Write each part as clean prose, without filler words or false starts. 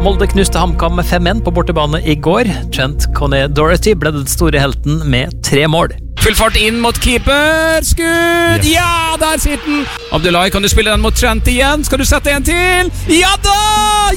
Molde knuste HamKam med 5-1 på bortebane i går. Trent Coney-Doherty ble den store helten med 3 mål. Full fart inn mot keeper, skudd, yes. Ja, der sitter den. Abdullahi, kan du spille den mot Trent igjen? Skal du sette en til? Ja da!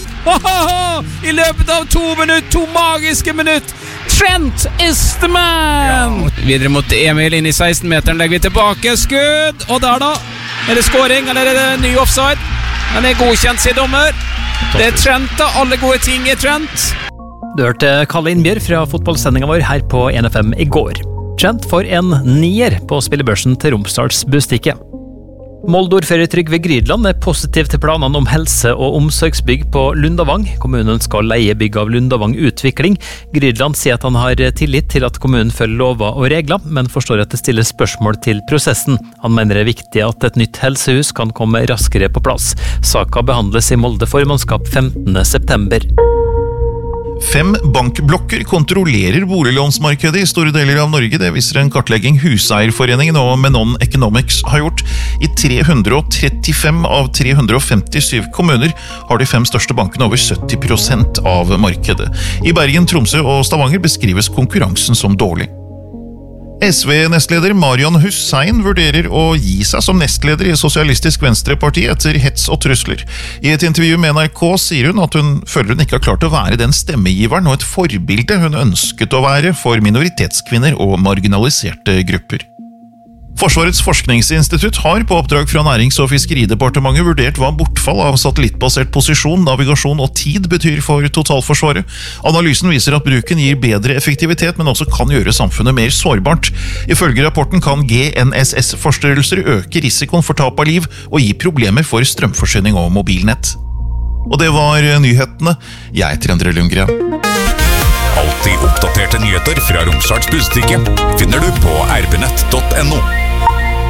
I løpet av 2 minutter, 2 magiske minutter. Trent is the man! Ja. Videre mot Emil inn i 16-meteren, legger vi tilbake, skudd, og der da? Er det scoring, eller er det ny offside? Den er godkjent, sier dommer. Det er Trent da, alle gode ting i Trent. Du hørte Kalle Innbjør fra fotballsendingen vår her på NFM i går. Trent får en 9er på spillebørsen til Romsdals Bustikke. Molde-ordfører Trygve Grydland er positiv til planene om helse- og omsorgsbygg på Lundavang. Kommunen skal leie bygg av Lundavang Utvikling. Grydland sier at han har tillit til at kommunen følger lover og regler, men forstår at det stilles spørsmål til prosessen. Han mener det er viktig at et nytt helsehus kan komme raskere på plass. Saka behandles i Molde formannskap 15. september. 5 bankblokker kontrollerer boliglånsmarkedet i store deler av Norge. Det viser en kartlegging Huseierforeningen og Menon Economics har gjort. I 335 av 357 kommuner har de 5 største bankene over 70% av markedet. I Bergen, Tromsø og Stavanger beskrives konkurransen som dårlig. SV-nestleder Marian Hussein vurderer å gi seg som nestleder i Sosialistisk Venstreparti etter hets og trusler. I et intervju med NRK sier hun at hun føler hun ikke har klart å være den stemmegiveren og et forbilde hun ønsket å være for minoritetskvinner og marginaliserte grupper. Forsvarets forskningsinstitutt har på oppdrag fra Nærings- og Fiskeridepartementet vurdert hva bortfall av satellittbasert posisjon, navigasjon og tid betyr for totalforsvaret. Analysen viser at bruken gir bedre effektivitet, men også kan gjøre samfunnet mer sårbart. Ifølge rapporten kan GNSS-forstyrrelser øke risikoen for tap av liv og gi problemer for strømforsyning og mobilnett. Og det var nyhetene. Jeg heter Endre Lundgren. Alltid oppdaterte nyheter fra Romsdals Bustikke finner du på rbnett.no.